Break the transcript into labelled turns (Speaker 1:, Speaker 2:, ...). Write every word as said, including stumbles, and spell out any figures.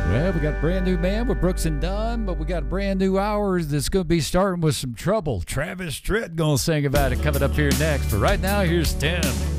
Speaker 1: Well, we got a brand new band with Brooks and Dunn, but we got a brand new hour that's going to be starting with some trouble. Travis Tritt going to sing about it coming up here next. But right now, here's Tim.